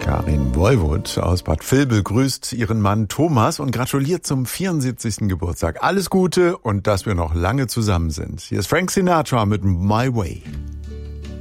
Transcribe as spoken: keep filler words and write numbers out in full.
Karin Wollwood aus Bad Vilbel grüßt ihren Mann Thomas und gratuliert zum vierundsiebzigsten Geburtstag. Alles Gute und dass wir noch lange zusammen sind. Hier ist Frank Sinatra mit My Way.